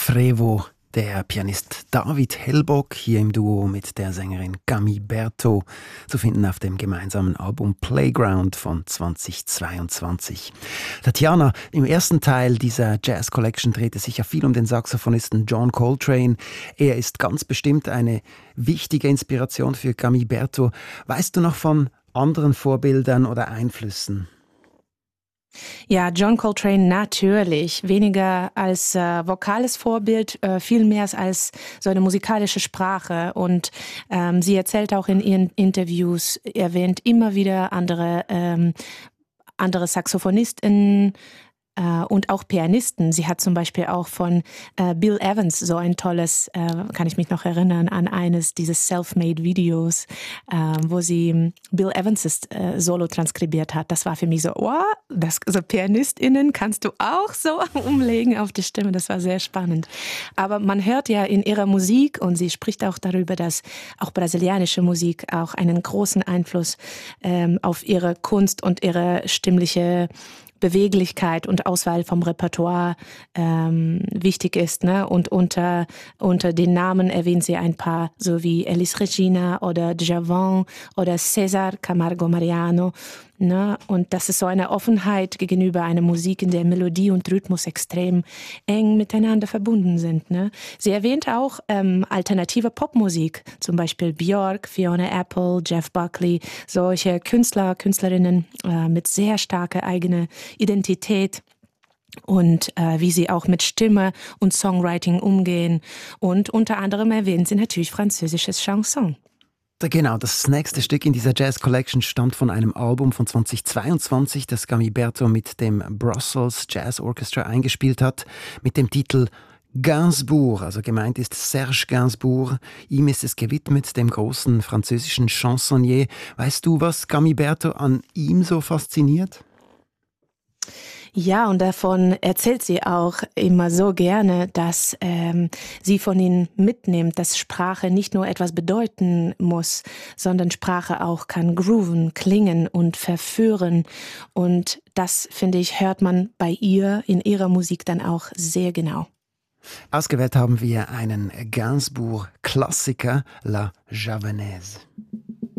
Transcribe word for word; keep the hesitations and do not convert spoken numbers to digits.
Frevo, der Pianist David Hellbock, hier im Duo mit der Sängerin Camille Berthaud, zu finden auf dem gemeinsamen Album Playground von zweitausendzweiundzwanzig. Tatjana, im ersten Teil dieser Jazz Collection dreht es sich ja viel um den Saxophonisten John Coltrane. Er ist ganz bestimmt eine wichtige Inspiration für Camille Berthaud. Weißt du noch von anderen Vorbildern oder Einflüssen? Ja, John Coltrane natürlich. Weniger als äh, vokales Vorbild, äh, viel mehr als so eine musikalische Sprache. Und ähm, sie erzählt auch in ihren Interviews, erwähnt immer wieder andere, ähm, andere Saxophonisten, und auch Pianisten. Sie hat zum Beispiel auch von äh, Bill Evans so ein tolles, äh, kann ich mich noch erinnern, an eines dieses Self-Made-Videos, äh, wo sie Bill Evans' äh, Solo transkribiert hat. Das war für mich so, oh, das, so PianistInnen kannst du auch so umlegen auf die Stimme. Das war sehr spannend. Aber man hört ja in ihrer Musik, und sie spricht auch darüber, dass auch brasilianische Musik auch einen großen Einfluss ähm, auf ihre Kunst und ihre stimmliche Beweglichkeit und Auswahl vom Repertoire ähm, wichtig ist, ne? Und unter, unter den Namen erwähnt sie ein paar, so wie Elis Regina oder Djavan oder César Camargo Mariano. Ne? Und das ist so eine Offenheit gegenüber einer Musik, in der Melodie und Rhythmus extrem eng miteinander verbunden sind. Ne? Sie erwähnt auch ähm, alternative Popmusik, zum Beispiel Björk, Fiona Apple, Jeff Buckley, solche Künstler, Künstlerinnen äh, mit sehr starker eigener Identität. Und äh, wie sie auch mit Stimme und Songwriting umgehen. Und unter anderem erwähnt sie natürlich französisches Chanson. Genau, das nächste Stück in dieser Jazz Collection stammt von einem Album von zweitausendzweiundzwanzig, das Camille Berthaud mit dem Brussels Jazz Orchestra eingespielt hat, mit dem Titel Gainsbourg, also gemeint ist Serge Gainsbourg. Ihm ist es gewidmet, dem großen französischen Chansonnier. Weißt du, was Camille Berthaud an ihm so fasziniert? Ja, und davon erzählt sie auch immer so gerne, dass ähm, sie von ihnen mitnimmt, dass Sprache nicht nur etwas bedeuten muss, sondern Sprache auch kann grooven, klingen und verführen. Und das, finde ich, hört man bei ihr in ihrer Musik dann auch sehr genau. Ausgewählt haben wir einen Gainsbourg-Klassiker, La Javanaise.